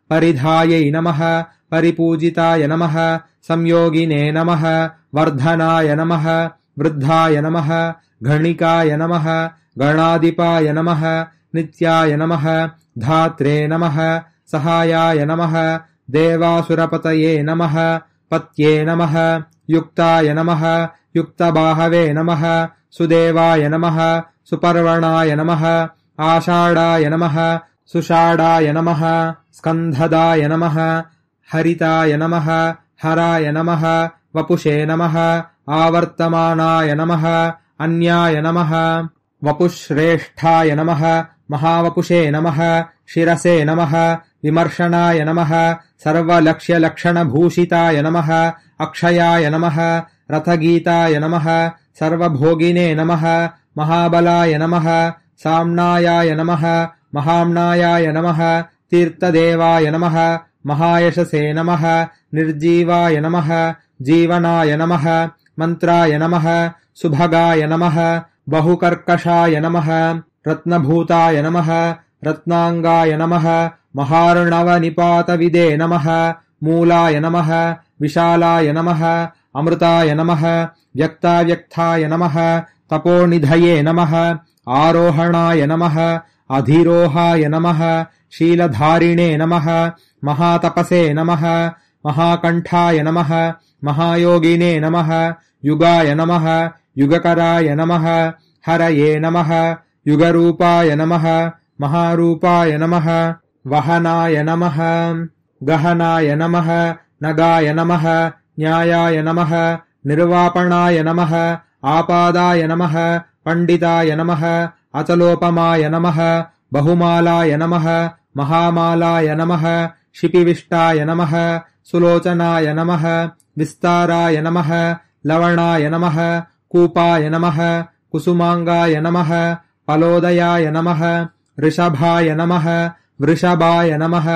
परिधायै नमः परिपूजिताय नमः संयोगिने नमः वर्धनाय नमः वृद्धाय नमः घणिकाय नमः गणाधिपाय नमः नित्याय नमः धात्रे नमः सहायाय नमः देवासुरपतये नमः पत्ये नमः युक्ताय नमः युक्तबाहवे नमः सुदेवाय नमः सुपर्वणाय नमः आषाढाय नमः सुषाढाय नमः स्कन्धदाय नमः हरिताय नमः हराय नमः वपुषे नमः आवर्तमानाय नमः अन्याय नमः वपुश्रेष्ठाय नमः महावपुषे नमः शिरसे नमः विमर्शनाय नमः सर्वलक्ष्यलक्षणभूषिताय नमः अक्षयाय नमः रथगीताय नमः सर्वभोगिने नमः महाबलाय नमः साम्नायाय नमः महाम्नायाय नमः तीर्थदेवाय नमः महायशसे नमः निर्जीवाय नमः जीवनाय नमः मन्त्राय नमः सुभगाय नमः बहुकर्कषाय नमः रत्नभूताय नमः रत्नांगाय नमः महार्णवनिपातविदे नमः मूलाय नमः विशालाय नमः अमृताय नमः व्यक्ताव्यक्ताय नमः तपोनिधये नमः आरोहणाय नमः अधिरोहाय नमः शीलधारिणे नमः महातपसे नमः महाकण्ठाय नमः महायोगिने नमः युगाय नमः युगकराय नमः हरये नमः युगरूपाय नमः महारूपाय नमः वहनाय नमः गहनाय नमः नगाय नमः न्यायाय नमः निर्वापणाय नमः आपादाय नमः पंडिताय नमः अचलोपमाय नमः बहुमालाय नमः महामालाय नमः शिपिविष्टाय नमः सुलोचनाय नमः विस्ताराय नमः लवणाय नमः कूपाय नमः कुसुमांगाय नमः फलोदयाय नमः ऋषभाय नमः वृषभाय नमः